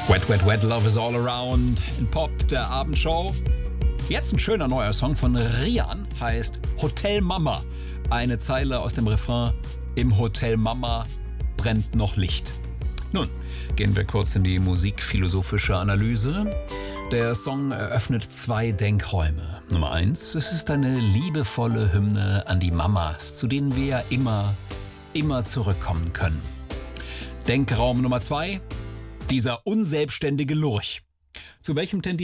Wet, wet, wet, love is all around in Pop, der Abendshow. Jetzt ein schöner neuer Song von Rian, heißt Hotel Mama. Eine Zeile aus dem Refrain: Im Hotel Mama brennt noch Licht. Nun, gehen wir kurz in die musikphilosophische Analyse. Der Song eröffnet zwei Denkräume. Nummer 1, es ist eine liebevolle Hymne an die Mamas, zu denen wir ja immer zurückkommen können. Denkraum Nummer 2, dieser unselbstständige Lurch. Zu welchem tendiert